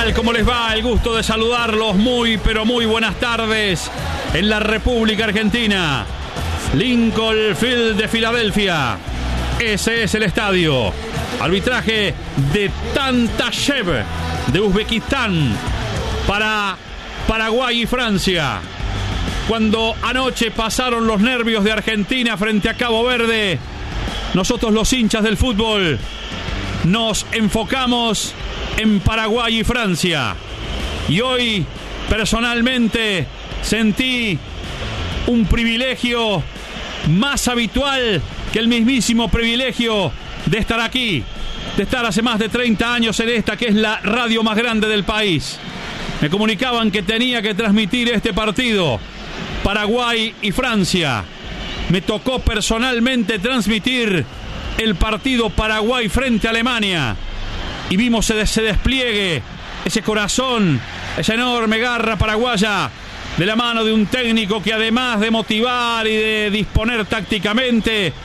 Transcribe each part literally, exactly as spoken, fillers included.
tal? ¿Cómo les va? El gusto de saludarlos. Muy, pero muy buenas tardes en la República Argentina. Lincoln Field de Filadelfia. Ese es el estadio. Arbitraje de Tantashev de Uzbekistán para Paraguay y Francia. Cuando anoche pasaron los nervios de Argentina frente a Cabo Verde, nosotros los hinchas del fútbol nos enfocamos en Paraguay y Francia. Y hoy, personalmente, sentí un privilegio más habitual que el mismísimo privilegio de estar aquí, de estar hace más de treinta años en esta que es la radio más grande del país. Me comunicaban que tenía que transmitir este partido, Paraguay y Francia. Me tocó personalmente transmitir el partido Paraguay frente a Alemania. Y vimos ese despliegue, ese corazón, esa enorme garra paraguaya de la mano de un técnico que, además de motivar y de disponer tácticamente,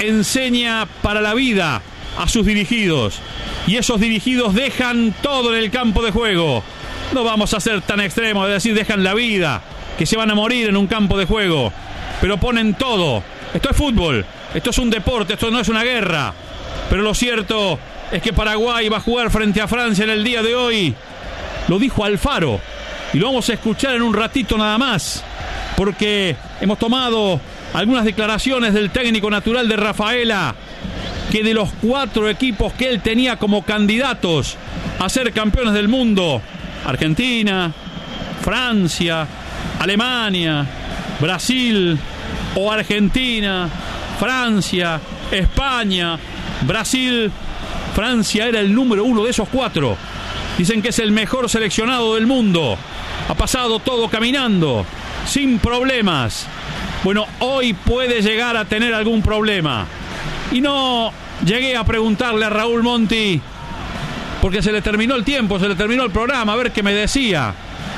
enseña para la vida a sus dirigidos. Y esos dirigidos dejan todo en el campo de juego. No vamos a ser tan extremos de decir dejan la vida, que se van a morir en un campo de juego, pero ponen todo. Esto es fútbol, esto es un deporte, esto no es una guerra. Pero lo cierto es que Paraguay va a jugar frente a Francia en el día de hoy. Lo dijo Alfaro y lo vamos a escuchar en un ratito nada más, porque hemos tomado algunas declaraciones del técnico natural de Rafaela, que de los cuatro equipos que él tenía como candidatos a ser campeones del mundo, Argentina, Francia, Alemania, Brasil o Argentina, Francia, España, Brasil, Francia era el número uno de esos cuatro. Dicen que es el mejor seleccionado del mundo. Ha pasado todo caminando, sin problemas. Bueno, hoy puede llegar a tener algún problema. Y no llegué a preguntarle a Raúl Monti, porque se le terminó el tiempo, se le terminó el programa, a ver qué me decía.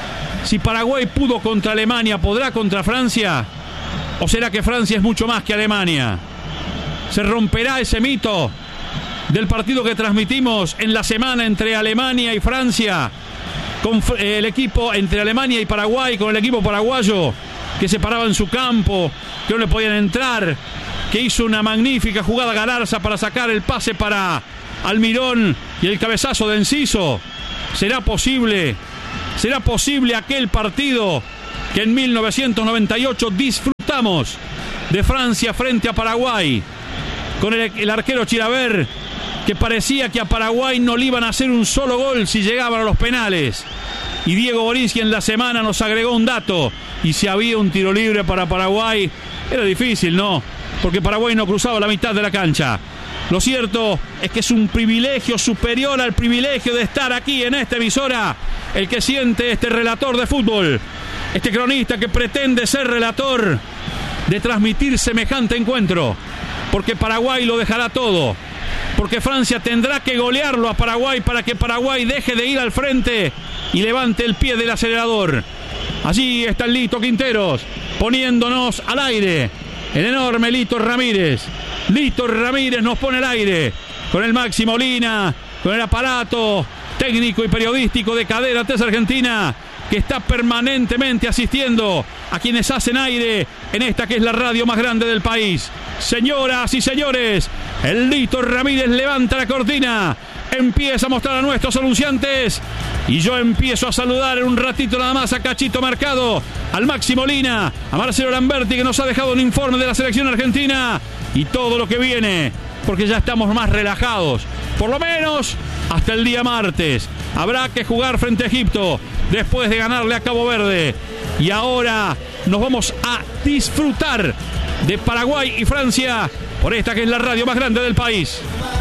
Si Paraguay pudo contra Alemania, ¿podrá contra Francia? ¿O será que Francia es mucho más que Alemania? ¿Se romperá ese mito del partido que transmitimos en la semana entre Alemania y Francia, con el equipo entre Alemania y Paraguay, con el equipo paraguayo que se paraba en su campo, que no le podían entrar, que hizo una magnífica jugada Galarza para sacar el pase para Almirón y el cabezazo de Enciso? ¿Será posible? ¿Será posible aquel partido que en mil novecientos noventa y ocho disfrutamos de Francia frente a Paraguay, con el, el arquero Chilaver, que parecía que a Paraguay no le iban a hacer un solo gol si llegaban a los penales? Y Diego Borischi en la semana nos agregó un dato, y si había un tiro libre para Paraguay, era difícil, ¿no? Porque Paraguay no cruzaba la mitad de la cancha. Lo cierto es que es un privilegio superior al privilegio de estar aquí en esta emisora, el que siente este relator de fútbol, este cronista que pretende ser relator, de transmitir semejante encuentro, porque Paraguay lo dejará todo, porque Francia tendrá que golearlo a Paraguay para que Paraguay deje de ir al frente y levante el pie del acelerador. Allí está el Lito Quinteros, poniéndonos al aire, el enorme Lito Ramírez. Lito Ramírez nos pone al aire con el Maxi Molina, con el aparato técnico y periodístico de Cadena Tres Argentina, que está permanentemente asistiendo a quienes hacen aire en esta que es la radio más grande del país. Señoras y señores, el Lito Ramírez levanta la cortina, empieza a mostrar a nuestros anunciantes, y yo empiezo a saludar en un ratito nada más a Cachito Mercado, al Maxi Molina, a Marcelo Lamberti, que nos ha dejado un informe de la selección argentina y todo lo que viene, porque ya estamos más relajados, por lo menos hasta el día martes. Habrá que jugar frente a Egipto después de ganarle a Cabo Verde, y ahora nos vamos a disfrutar de Paraguay y Francia por esta que es la radio más grande del país.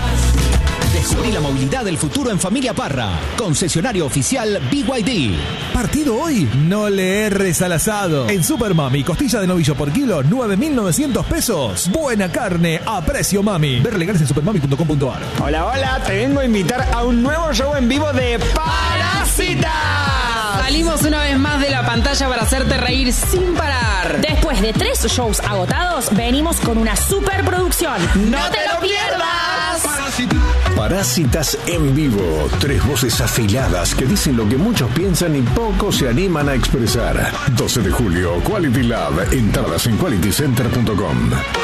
Descubrí la movilidad del futuro en Familia Parra, concesionario oficial B Y D. ¿Partido hoy? No le erres al asado. En Super Mami, costilla de novillo por kilo, nueve mil novecientos pesos. Buena carne a precio mami. Ver legales en supermami punto com punto a r. Hola, hola, te vengo a invitar a un nuevo show en vivo de Parásitas. Salimos una vez más de la pantalla para hacerte reír sin parar. Después de tres shows agotados, venimos con una superproducción. ¡No te lo pierdas! Parásitas en vivo. Tres voces afiladas que dicen lo que muchos piensan y pocos se animan a expresar. doce de julio, Quality Lab. Entradas en quality center punto com.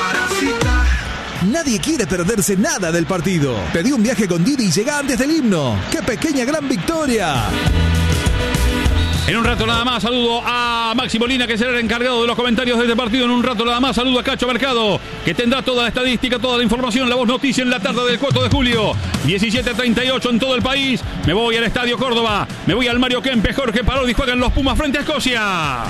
Nadie quiere perderse nada del partido. Pedí un viaje con Didi y llega antes del himno. ¡Qué pequeña gran victoria! En un rato nada más saludo a Maxi Molina, que será el encargado de los comentarios de este partido. En un rato nada más saludo a Cacho Mercado, que tendrá toda la estadística, toda la información, la voz noticia en la tarde del cuatro de julio. diecisiete treinta y ocho en todo el país. Me voy al Estadio Córdoba, me voy al Mario Kempes. Jorge Parodi juegan los Pumas frente a Escocia.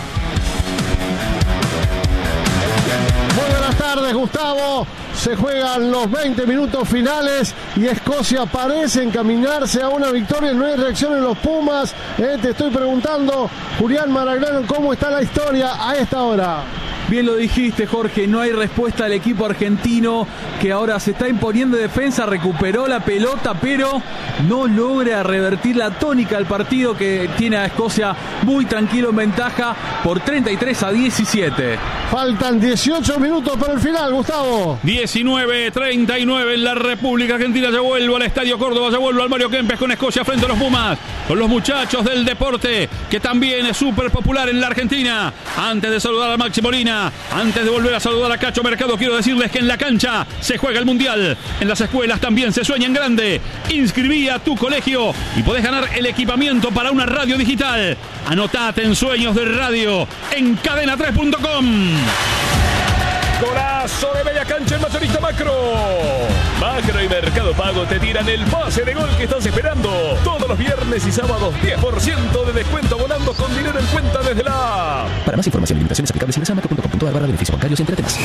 Muy buenas tardes, Gustavo. Se juegan los veinte minutos finales y Escocia parece encaminarse a una victoria. No hay reacción en los Pumas. Eh, te estoy preguntando, Julián Maragnano, ¿cómo está la historia a esta hora? Bien lo dijiste, Jorge, no hay respuesta al equipo argentino, que ahora se está imponiendo de defensa, recuperó la pelota, pero no logra revertir la tónica del partido, que tiene a Escocia muy tranquilo en ventaja por treinta y tres a diecisiete. Faltan dieciocho minutos para el final, Gustavo. diecinueve treinta y nueve en la República Argentina. Ya vuelvo al Estadio Córdoba, ya vuelvo al Mario Kempes con Escocia frente a los Pumas, con los muchachos del deporte, que también es súper popular en la Argentina. Antes de saludar a Maxi Molina, antes de volver a saludar a Cacho Mercado, quiero decirles que en la cancha se juega el Mundial. En las escuelas también se sueña en grande. Inscribí a tu colegio y podés ganar el equipamiento para una radio digital. Anotate en Sueños de Radio en cadena tres punto com. Golazo de media cancha el mayorista Macro. Macro y Mercado Pago te tiran el pase de gol que estás esperando. Todos los viernes y sábados, diez por ciento de descuento volando con dinero en cuenta desde la app. Para más información y limitaciones aplicables, ingresa a macro punto com punto a r barra beneficios bancarios entre temas.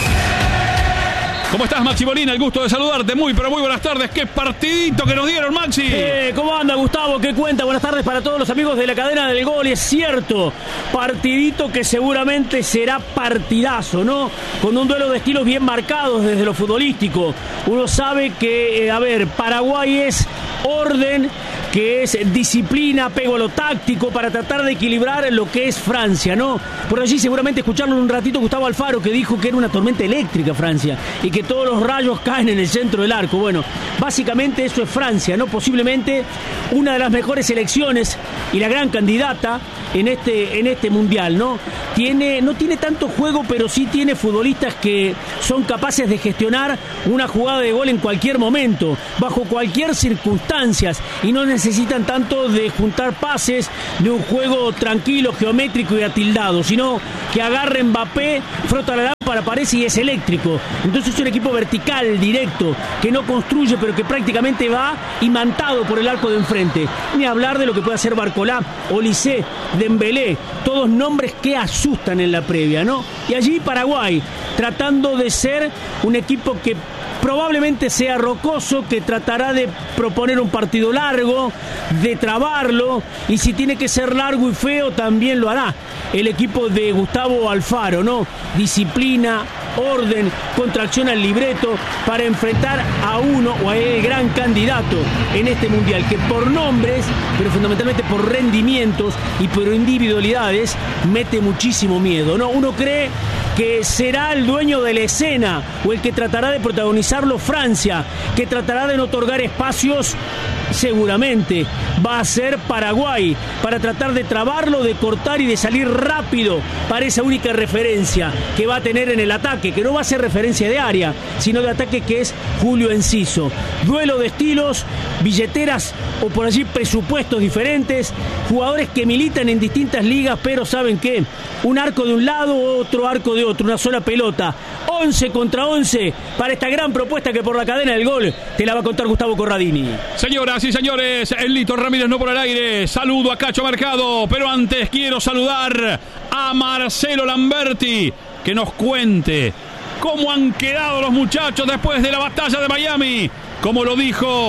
¿Cómo estás, Maxi Molina? El gusto de saludarte. Muy, pero muy buenas tardes. ¡Qué partidito que nos dieron, Maxi! Eh, ¿Cómo anda, Gustavo? ¿Qué cuenta? Buenas tardes para todos los amigos de la cadena del gol. Es cierto, partidito que seguramente será partidazo, ¿no? Con un duelo de estilos bien marcados desde lo futbolístico. Uno sabe que, eh, a ver, Paraguay es orden, que es disciplina, apego a lo táctico para tratar de equilibrar lo que es Francia, ¿no? Por allí seguramente escucharlo un ratito Gustavo Alfaro, que dijo que era una tormenta eléctrica Francia y que todos los rayos caen en el centro del arco. Bueno, básicamente eso es Francia, ¿no? Posiblemente una de las mejores selecciones y la gran candidata en este, en este mundial, ¿no? Tiene, no tiene tanto juego, pero sí tiene futbolistas que son capaces de gestionar una jugada de gol en cualquier momento, bajo cualquier circunstancia, y no necesitan tanto de juntar pases, de un juego tranquilo, geométrico y atildado, sino que agarre Mbappé, frota la lámpara, aparece y es eléctrico. Entonces es un equipo vertical, directo, que no construye, pero que prácticamente va imantado por el arco de enfrente. Ni hablar de lo que puede hacer Barcolá, Olise, Dembélé, todos nombres que asustan en la previa, ¿no? Y allí Paraguay, tratando de ser un equipo que probablemente sea rocoso, que tratará de proponer un partido largo, de trabarlo, y si tiene que ser largo y feo también lo hará el equipo de Gustavo Alfaro, ¿no? Disciplina, orden, contracción al libreto para enfrentar a uno o a el gran candidato en este mundial, que por nombres, pero fundamentalmente por rendimientos y por individualidades, mete muchísimo miedo, ¿no? Uno cree que será el dueño de la escena o el que tratará de protagonizarlo Francia, que tratará de no otorgar espacios. Seguramente va a ser Paraguay para tratar de trabarlo, de cortar y de salir rápido para esa única referencia que va a tener en el ataque, que no va a ser referencia de área, sino de ataque, que es Julio Enciso. Duelo de estilos, billeteras o por allí presupuestos diferentes, jugadores que militan en distintas ligas, pero ¿saben qué? Un arco de un lado, otro arco de otro, una sola pelota. once contra once para esta gran propuesta que por la cadena del gol te la va a contar Gustavo Corradini. Señoras y señores, el Lito Ramírez no por el aire. Saludo a Cacho Mercado, pero antes quiero saludar a Marcelo Lamberti, que nos cuente cómo han quedado los muchachos después de la batalla de Miami. Como lo dijo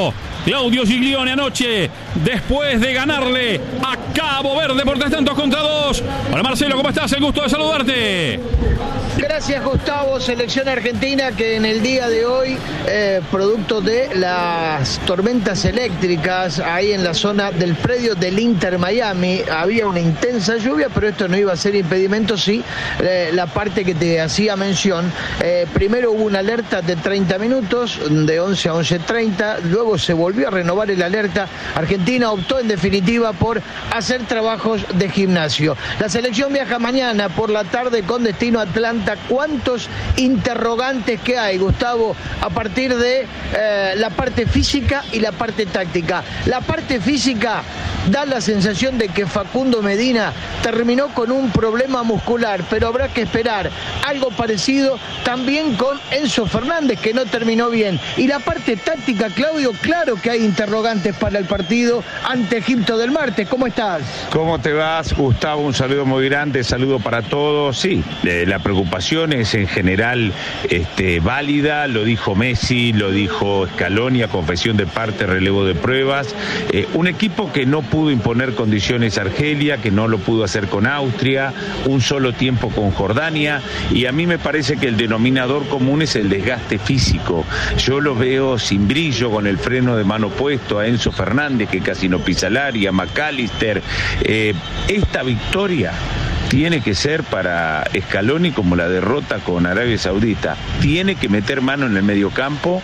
Claudio Giglione anoche, después de ganarle a Cabo Verde por tres tantos contra dos. Hola Marcelo, ¿cómo estás? El gusto de saludarte. Gracias Gustavo, selección argentina que en el día de hoy, eh, producto de las tormentas eléctricas ahí en la zona del predio del Inter Miami, había una intensa lluvia, pero esto no iba a ser impedimento, sí, eh, la parte que te hacía mención. Eh, primero hubo una alerta de treinta minutos, de once a once treinta, luego se volvió a renovar el alerta. Argentina optó en definitiva por hacer trabajos de gimnasio. La selección viaja mañana por la tarde con destino a Atlanta. ¿Cuántos interrogantes que hay, Gustavo, a partir de eh, la parte física y la parte táctica? La parte física da la sensación de que Facundo Medina terminó con un problema muscular, pero habrá que esperar algo parecido también con Enzo Fernández, que no terminó bien. Y la parte táctica, Claudio, claro que hay interrogantes para el partido ante Egipto del martes. ¿Cómo estás? ¿Cómo te vas, Gustavo? Un saludo muy grande, saludo para todos. Sí, eh, la preocupación es en general este, válida, lo dijo Messi, lo dijo Scaloni a confesión de parte, relevo de pruebas. Eh, un equipo que no pudo imponer condiciones a Argelia, que no lo pudo hacer con Austria, un solo tiempo con Jordania, y a mí me parece que el denominador común es el desgaste físico. Yo lo veo sin brillo, con el freno de mano puesto, a Enzo Fernández, que casi no pisa el área, a McAllister. Eh, esta victoria tiene que ser para Scaloni como la derrota con Arabia Saudita. Tiene que meter mano en el mediocampo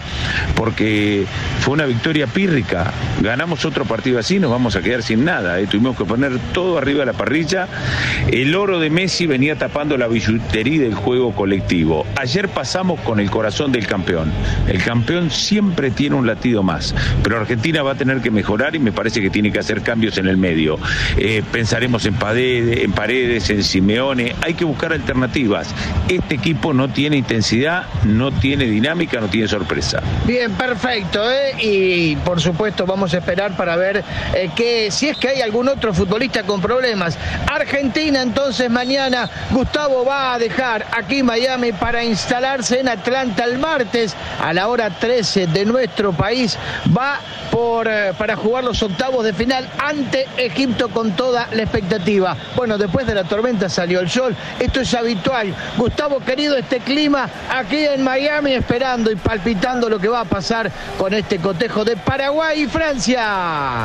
porque fue una victoria pírrica. Ganamos otro partido así, nos vamos a quedar sin nada. ¿eh? Tuvimos que poner todo arriba de la parrilla. El oro de Messi venía tapando la billutería del juego colectivo. Ayer pasamos con el corazón del campeón. El campeón siempre tiene un latido más, pero Argentina va a tener que mejorar y me parece que tiene que hacer cambios en el medio. Eh, pensaremos en Paredes, en Paredes, en Simeone, hay que buscar alternativas. Este equipo no tiene intensidad, no tiene dinámica, no tiene sorpresa. Bien, perfecto, ¿eh? Y por supuesto vamos a esperar para ver eh, que si es que hay algún otro futbolista con problemas. Argentina entonces mañana, Gustavo, va a dejar aquí Miami para instalarse en Atlanta el martes a la hora trece de nuestro país. Va por eh, para jugar los octavos de final ante Egipto con toda la expectativa. Bueno, después de la tormenta salió el sol, esto es habitual. Gustavo querido, este clima aquí en Miami, esperando y palpitando lo que va a pasar con este cotejo de Paraguay y Francia.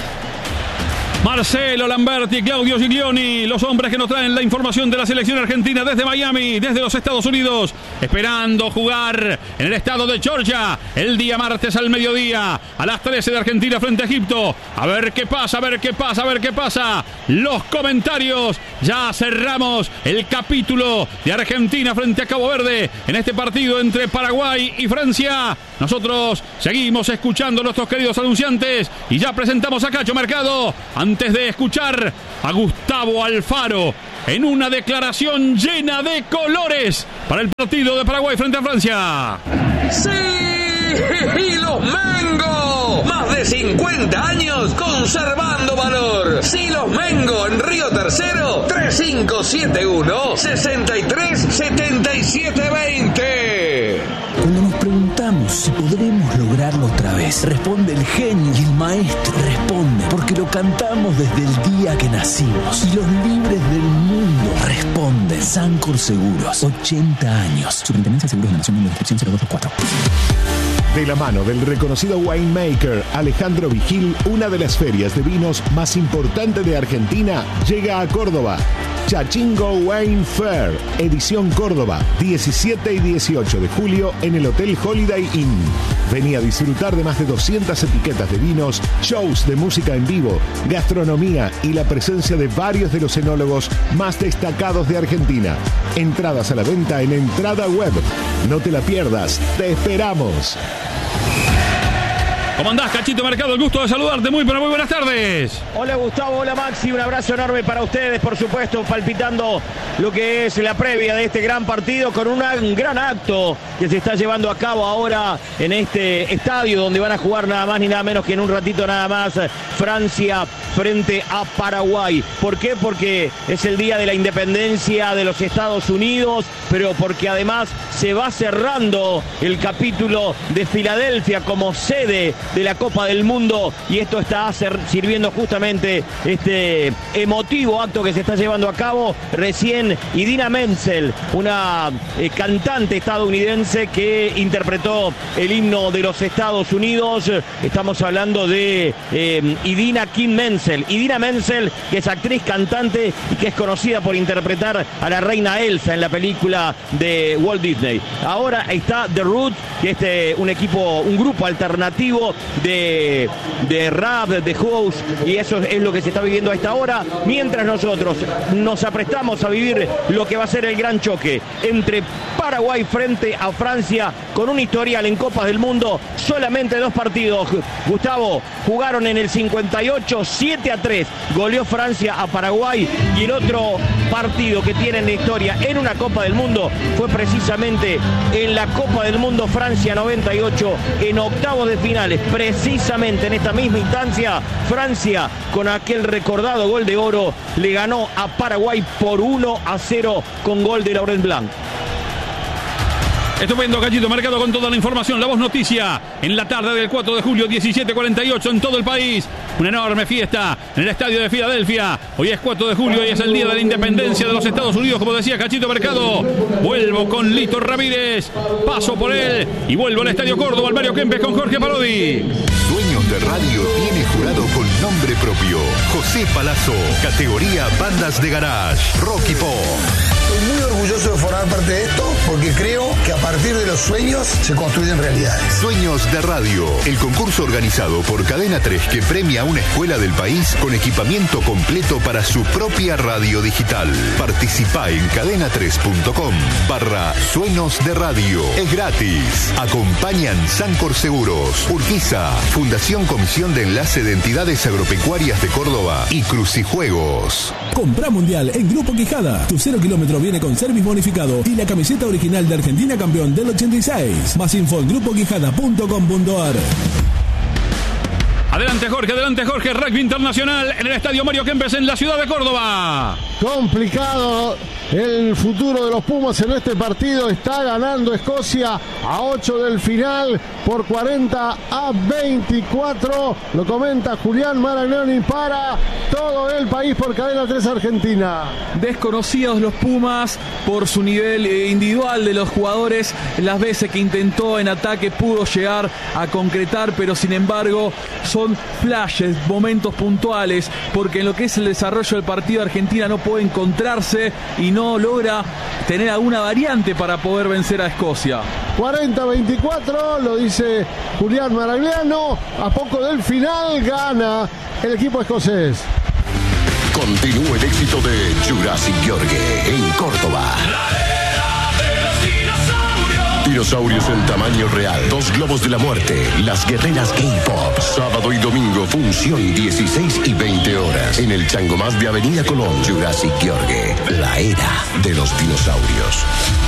Marcelo Lamberti, Claudio Giglioni, los hombres que nos traen la información de la selección argentina desde Miami, desde los Estados Unidos, esperando jugar en el estado de Georgia el día martes al mediodía, a las trece de Argentina frente a Egipto. A ver qué pasa, a ver qué pasa, a ver qué pasa. Los comentarios, ya cerramos el capítulo de Argentina frente a Cabo Verde en este partido entre Paraguay y Francia. Nosotros seguimos escuchando a nuestros queridos anunciantes y ya presentamos a Cacho Mercado antes de escuchar a Gustavo Alfaro en una declaración llena de colores para el partido de Paraguay frente a Francia. ¡Sí! ¡Y los Mengo! Más de cincuenta años conservando valor. ¡Sí, los Mengo! En Río Tercero, tres cinco siete uno, seis tres siete siete dos cero. Cuando nos preguntamos si podremos lograrlo otra vez, responde el genio y el maestro. Responde porque lo cantamos desde el día que nacimos. Y los libres del mundo responden. Sancor Seguros, ochenta años. Superintendencia de Seguros de la Nación, número de inscripción cero dos dos cuatro. De la mano del reconocido winemaker Alejandro Vigil, una de las ferias de vinos más importantes de Argentina llega a Córdoba. Chachingo Wine Fair, edición Córdoba, diecisiete y dieciocho de julio en el Hotel Holiday Inn. Vení a disfrutar de más de doscientas etiquetas de vinos, shows de música en vivo, gastronomía y la presencia de varios de los enólogos más destacados de Argentina. Entradas a la venta en Entrada Web. No te la pierdas, te esperamos. ¿Cómo andás, Cachito Mercado? El gusto de saludarte. Muy, pero muy buenas tardes. Hola, Gustavo. Hola, Maxi. Un abrazo enorme para ustedes, por supuesto, palpitando lo que es la previa de este gran partido con un gran acto que se está llevando a cabo ahora en este estadio donde van a jugar nada más ni nada menos que en un ratito nada más Francia frente a Paraguay. ¿Por qué? Porque es el día de la independencia de los Estados Unidos, pero porque además se va cerrando el capítulo de Filadelfia como sede de la Copa del Mundo, y esto está ser, sirviendo justamente este emotivo acto que se está llevando a cabo. Recién Idina Menzel, una eh, cantante estadounidense que interpretó el himno de los Estados Unidos. Estamos hablando de eh, Idina Kim Menzel. Idina Menzel, que es actriz, cantante y que es conocida por interpretar a la reina Elsa en la película de Walt Disney. Ahora está The Root, que es de un equipo, un grupo alternativo de, de rap, de house, y eso es lo que se está viviendo a esta hora, mientras nosotros nos aprestamos a vivir lo que va a ser el gran choque entre Paraguay frente a Francia, con un historial en Copas del Mundo, solamente dos partidos. Gustavo, jugaron en el cincuenta y ocho, siete a tres, goleó Francia a Paraguay, y el otro partido que tienen de historia en una Copa del Mundo fue precisamente en la Copa del Mundo Francia noventa y ocho, en octavos de finales, precisamente en esta misma instancia, Francia, con aquel recordado gol de oro, le ganó a Paraguay por uno a cero con gol de Laurent Blanc. Estupendo, Cachito, marcado con toda la información. La Voz Noticia en la tarde del cuatro de julio, diecisiete cuarenta y ocho en todo el país. Una enorme fiesta en el estadio de Filadelfia. Hoy es cuatro de julio y es el día de la independencia de los Estados Unidos, como decía Cachito Mercado. Vuelvo con Lito Ramírez, paso por él y vuelvo al Estadio Córdoba, al Mario Kempes con Jorge Parodi. Sueños de Radio tiene jurado con nombre propio. José Palazzo, categoría bandas de garage, rock y pop. Estoy muy orgulloso de formar parte de esto porque creo que a partir de los sueños se construyen realidades. Sueños de Radio, el concurso organizado por Cadena tres que premia a una escuela del país con equipamiento completo para su propia radio digital. Participa en cadena tres punto com barra Sueños de Radio. Es gratis. Acompañan Sancor Seguros, Urquiza, Fundación Comisión de Enlace de Entidades Agropecuarias de Córdoba y Crucijuegos. Compra Mundial en Grupo Quijada. Tu cero kilómetro viene con service bonificado y la camiseta original de Argentina campeón del ochenta y seis. Más info en grupo quijada punto com punto a r. Adelante Jorge, adelante Jorge, rugby internacional en el Estadio Mario Kempes en la ciudad de Córdoba. Complicado el futuro de los Pumas en este partido. Está ganando Escocia a ocho del final por cuarenta a veinticuatro. Lo comenta Julián Maragnoni para todo el país por Cadena tres Argentina. Desconocidos los Pumas por su nivel individual de los jugadores. Las veces que intentó en ataque pudo llegar a concretar, pero sin embargo son flashes, momentos puntuales, porque en lo que es el desarrollo del partido Argentina no puede encontrarse y no logra tener alguna variante para poder vencer a Escocia. cuarenta a veinticuatro, lo dice Julián Maragliano. A poco del final gana el equipo escocés. Continúa el éxito de Jurassic Jorge en Córdoba. Dinosaurios en tamaño real, dos globos de la muerte, las guerreras K-Pop, sábado y domingo, función dieciséis y veinte horas, en el Chango Más de Avenida Colón. Jurassic Jorge, la era de los dinosaurios.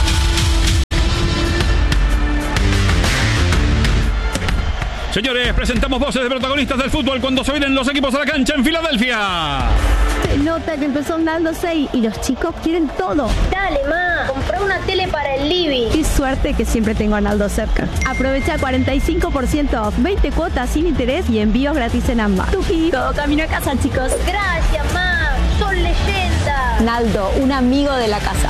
Señores, presentamos voces de protagonistas del fútbol cuando se vienen los equipos a la cancha en Filadelfia. Se nota que empezó Naldo seis y los chicos quieren todo. Dale, ma, compré una tele para el living. Qué suerte que siempre tengo a Naldo cerca. Aprovecha cuarenta y cinco por ciento off, veinte cuotas sin interés y envíos gratis en ambas. Tuki, todo camino a casa, chicos. Gracias, ma, son leyendas. Naldo, un amigo de la casa.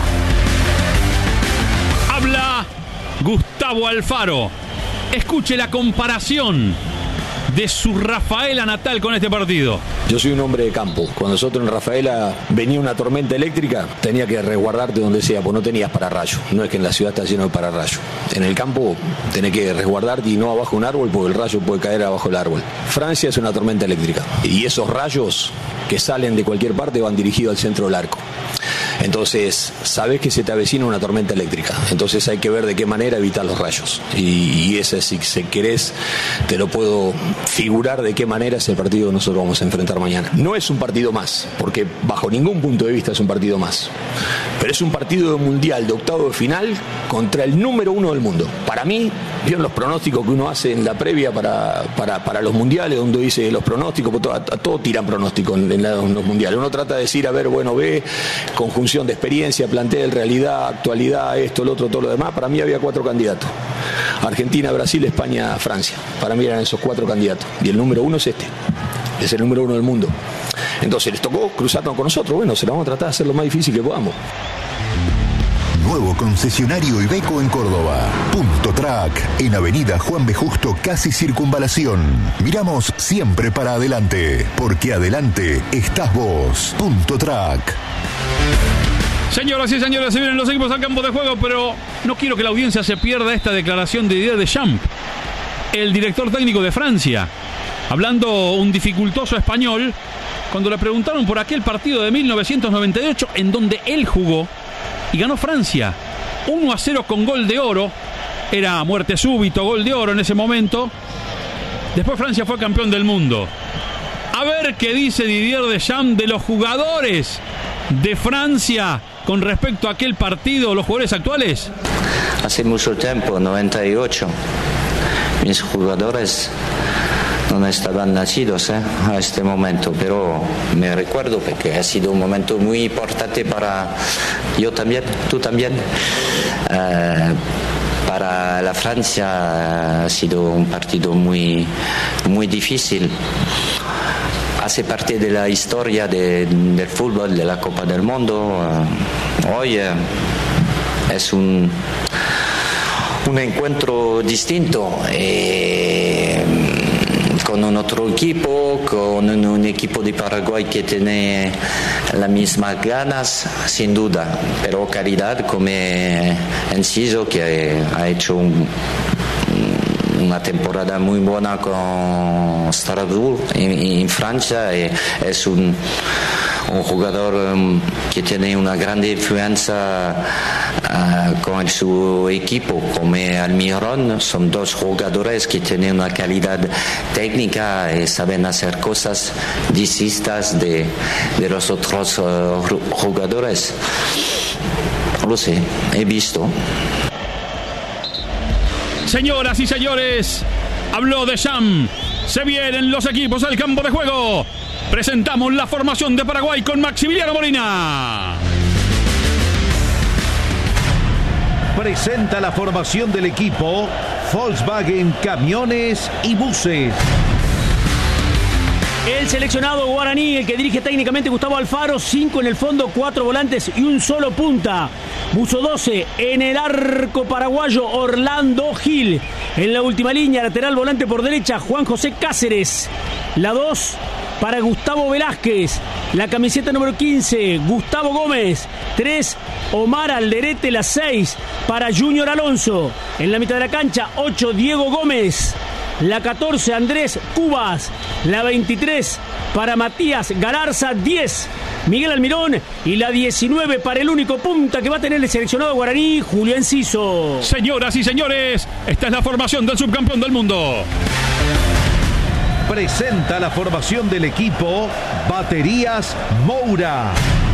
Habla Gustavo Alfaro. Escuche la comparación de su Rafaela natal con este partido. Yo soy un hombre de campo. Cuando nosotros en Rafaela venía una tormenta eléctrica, tenía que resguardarte donde sea, pues no tenías pararrayo. No es que en la ciudad está lleno de pararrayo. En el campo tenés que resguardarte y no abajo de un árbol, porque el rayo puede caer abajo del árbol. Francia es una tormenta eléctrica y esos rayos que salen de cualquier parte van dirigidos al centro del arco. Entonces, sabes que se te avecina una tormenta eléctrica. Entonces hay que ver de qué manera evitar los rayos. Y, y ese, si, si querés, te lo puedo figurar de qué manera es el partido que nosotros vamos a enfrentar mañana. No es un partido más, porque bajo ningún punto de vista es un partido más. Pero es un partido de mundial, de octavo de final, contra el número uno del mundo. Para mí, vieron los pronósticos que uno hace en la previa para, para, para los mundiales, donde dice los pronósticos, a, a todo tiran pronósticos en, en, la, en los mundiales. Uno trata de decir, a ver, bueno, ve, conjunción función de experiencia, plantel, realidad, actualidad, esto, lo otro, todo lo demás, para mí había cuatro candidatos. Argentina, Brasil, España, Francia. Para mí eran esos cuatro candidatos. Y el número uno es este. Es el número uno del mundo. Entonces les tocó cruzarnos con nosotros. Bueno, se lo vamos a tratar de hacer lo más difícil que podamos. Nuevo concesionario Iveco en Córdoba. Punto Track, en Avenida Juan B. Justo, casi Circunvalación. Miramos siempre para adelante, porque adelante estás vos. Punto Track. Señoras y señores, se vienen los equipos al campo de juego, pero no quiero que la audiencia se pierda esta declaración de Didier Deschamps, el director técnico de Francia, hablando un dificultoso español, cuando le preguntaron por aquel partido de mil novecientos noventa y ocho en donde él jugó y ganó Francia uno a cero con gol de oro. Era muerte súbito, gol de oro en ese momento. Después Francia fue campeón del mundo. A ver qué dice Didier Deschamps de los jugadores de Francia con respecto a aquel partido, los jugadores actuales. Hace mucho tiempo, noventa y ocho, mis jugadores no estaban nacidos eh, a este momento, pero me recuerdo porque ha sido un momento muy importante para yo también, tú también. Uh, para la Francia ha sido un partido muy, muy difícil. Hace parte de la historia de, del fútbol, de la Copa del Mundo. Uh, hoy uh, es un, un encuentro distinto. Eh, con un otro equipo, con un, un equipo de Paraguay que tiene las mismas ganas, sin duda, pero calidad como Enciso, que ha hecho un, una temporada muy buena con Strasbourg en, en Francia. Es un, un jugador que tiene una gran influencia uh, con su equipo, como Almirón. Son dos jugadores que tienen una calidad técnica y saben hacer cosas distintas de, de los otros uh, jugadores. No lo sé, he visto. Señoras y señores, habló Deschamps. Se vienen los equipos al campo de juego. Presentamos la formación de Paraguay con Maximiliano Molina. Presenta la formación del equipo Volkswagen Camiones y Buses. El seleccionado guaraní, el que dirige técnicamente Gustavo Alfaro, cinco en el fondo, cuatro volantes y un solo punta. Buzo doce, en el arco paraguayo Orlando Gil. En la última línea, lateral volante por derecha, Juan José Cáceres. La dos para Gustavo Velázquez. La camiseta número quince, Gustavo Gómez. tres, Omar Alderete. La seis para Junior Alonso. En la mitad de la cancha, ocho, Diego Gómez. La catorce, Andrés Cubas. La veintitrés para Matías Galarza. diez, Miguel Almirón. Y la diecinueve para el único punta que va a tener el seleccionado guaraní, Julio Enciso. Señoras y señores, esta es la formación del subcampeón del mundo. Presenta la formación del equipo Baterías Moura.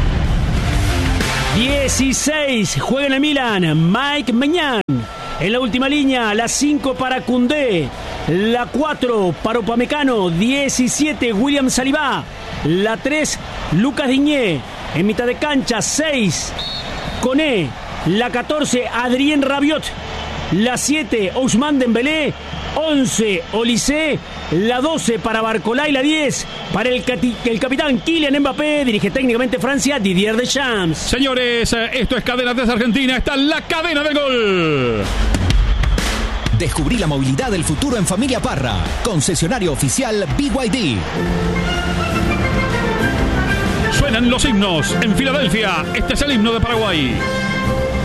dieciséis, juega en el Milan, Mike Mañán. En la última línea, la cinco para Koundé. La cuatro para Upamecano. diecisiete, William Saliba. La tres, Lucas Diñé. En mitad de cancha, seis, Koné. La catorce, Adrien Rabiot. La siete, Ousmane Dembélé. once, Olise. La doce para Barcolá y la diez para el, cati- el capitán Kylian Mbappé. Dirige técnicamente Francia, Didier Deschamps. Señores, esto es Cadena tres Argentina. Está la cadena del gol. Descubrí la movilidad del futuro en Familia Parra. Concesionario oficial B Y D. Suenan los himnos en Filadelfia. Este es el himno de Paraguay.